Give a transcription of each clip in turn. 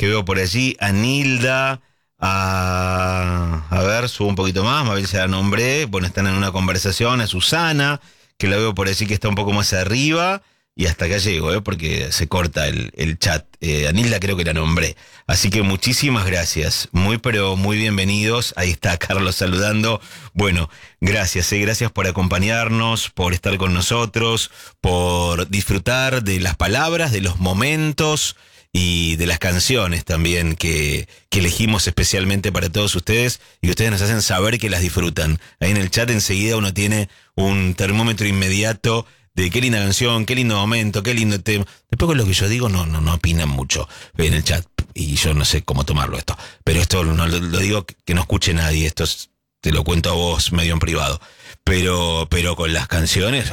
que veo por allí, a Nilda, a ver, subo un poquito más, Mabel se la nombré, bueno, están en una conversación, a Susana, que la veo por allí que está un poco más arriba, y hasta acá llego, porque se corta el chat. A Nilda creo que la nombré. Así que muchísimas gracias. Muy, pero muy bienvenidos. Ahí está Carlos saludando. Bueno, gracias, gracias por acompañarnos, por estar con nosotros, por disfrutar de las palabras, de los momentos y de las canciones también que elegimos especialmente para todos ustedes y que ustedes nos hacen saber que las disfrutan. Ahí en el chat enseguida uno tiene un termómetro inmediato de qué linda canción, qué lindo momento, qué lindo tema. Después con lo que yo digo no opinan mucho en el chat y yo no sé cómo tomarlo esto. Pero esto no lo digo que no escuche nadie, te lo cuento a vos medio en privado. Pero con las canciones,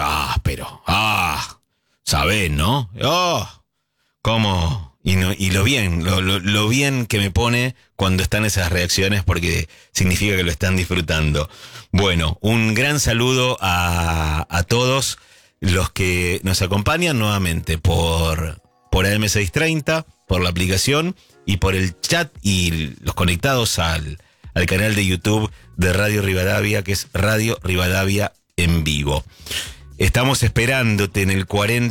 sabés, ¿no? ¿Cómo? Y lo bien que me pone cuando están esas reacciones porque significa que lo están disfrutando. Bueno, un gran saludo a todos los que nos acompañan nuevamente por AM630, por la aplicación y por el chat y los conectados al canal de YouTube de Radio Rivadavia, que es Radio Rivadavia en vivo. Estamos esperándote en el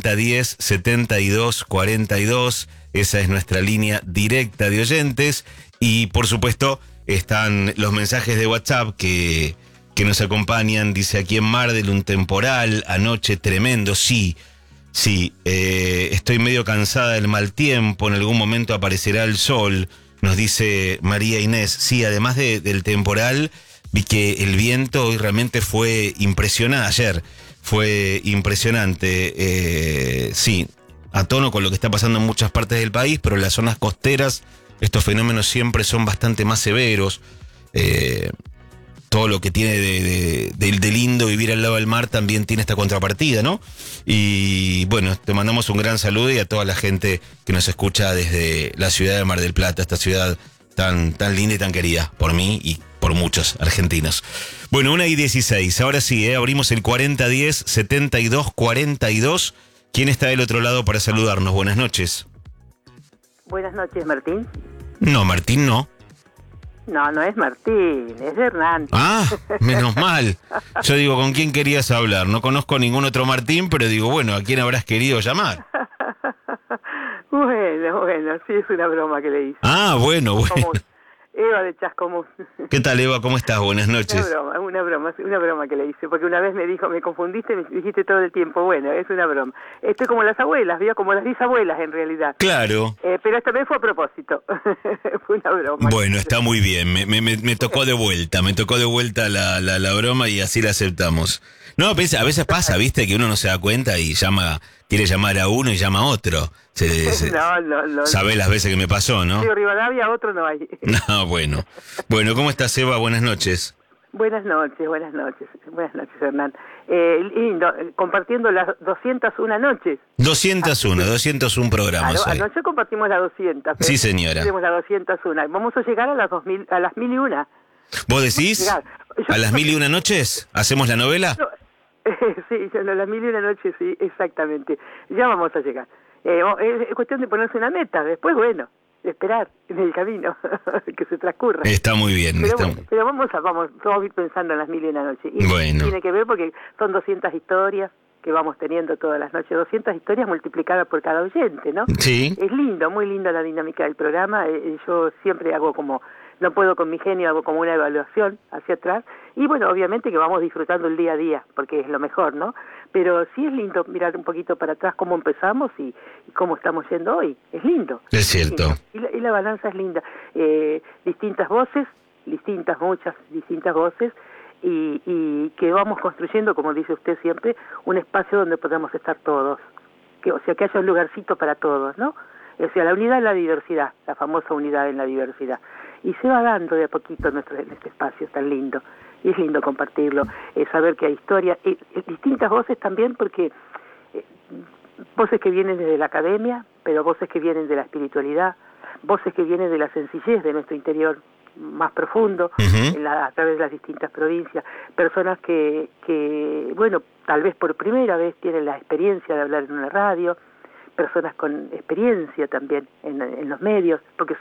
4010-7242, esa es nuestra línea directa de oyentes y por supuesto están los mensajes de WhatsApp que nos acompañan. Dice aquí en Mardel un temporal, anoche tremendo, sí, estoy medio cansada del mal tiempo, en algún momento aparecerá el sol, nos dice María Inés. Sí, además del temporal, vi que el viento hoy realmente fue impresionante, ayer fue impresionante, sí, a tono con lo que está pasando en muchas partes del país, pero en las zonas costeras estos fenómenos siempre son bastante más severos. Todo lo que tiene de lindo vivir al lado del mar también tiene esta contrapartida, ¿no? Y bueno, te mandamos un gran saludo y a toda la gente que nos escucha desde la ciudad de Mar del Plata, esta ciudad tan linda y tan querida por mí y por muchos argentinos. Bueno, 1:16, ahora sí, abrimos el 4010-7242. ¿Quién está del otro lado para saludarnos? Buenas noches. Buenas noches, Martín. No, Martín no. No es Martín, es Hernán. Ah, menos mal. Yo digo, ¿con quién querías hablar? No conozco ningún otro Martín, pero digo, bueno, ¿a quién habrás querido llamar? Bueno, sí, es una broma que le hice. Ah, bueno. Eva de Chascomús. ¿Qué tal, Eva? ¿Cómo estás? Buenas noches. Una broma que le hice, porque una vez me dijo, me confundiste, me dijiste todo el tiempo, bueno, es una broma. Estoy como las abuelas, ¿vio? Como las bisabuelas en realidad. Claro. Pero esta vez fue a propósito, fue una broma. Bueno, está muy bien, me tocó de vuelta, la broma y así la aceptamos. No, a veces pasa, viste, que uno no se da cuenta y quiere llamar a uno y llama a otro. No. Sabés las veces que me pasó, ¿no? Sí, Rivadavia, otro no hay. No, bueno. Bueno, ¿cómo estás, Eva? Buenas noches. Buenas noches, Hernán. Lindo, compartiendo las 201 noches. 201 programas. Claro, anoche compartimos las 200. Sí, señora. Tenemos las 201. Vamos a llegar a las 1001. ¿Vos decís? ¿A las 1001 noches? ¿Hacemos la novela? Sí, a las 1001 noches, sí, exactamente. Ya vamos a llegar. Es cuestión de ponerse una meta. Después, bueno, esperar en el camino que se transcurra. Está muy bien. Pero vamos a ir pensando en las 1001 noches. Y bueno. Tiene que ver porque son 200 historias que vamos teniendo todas las noches, 200 historias multiplicadas por cada oyente, ¿no? Sí. Es lindo, muy linda la dinámica del programa. Yo siempre hago no puedo con mi genio, hago como una evaluación hacia atrás. Y bueno, obviamente que vamos disfrutando el día a día, porque es lo mejor, ¿no? Pero sí es lindo mirar un poquito para atrás cómo empezamos y cómo estamos yendo hoy. Es lindo. Es cierto. Lindo. Y la balanza es linda. Distintas voces, muchas distintas voces, y que vamos construyendo, como dice usted siempre, un espacio donde podamos estar todos. O sea, que haya un lugarcito para todos, ¿no? O sea, la unidad en la diversidad, la famosa unidad en la diversidad. Y se va dando de a poquito en este espacio tan lindo. Y es lindo compartirlo, saber que hay historias, distintas voces también, porque voces que vienen desde la academia, pero voces que vienen de la espiritualidad, voces que vienen de la sencillez de nuestro interior más profundo, a través de las distintas provincias, personas que, bueno, tal vez por primera vez tienen la experiencia de hablar en una radio, personas con experiencia también en los medios, porque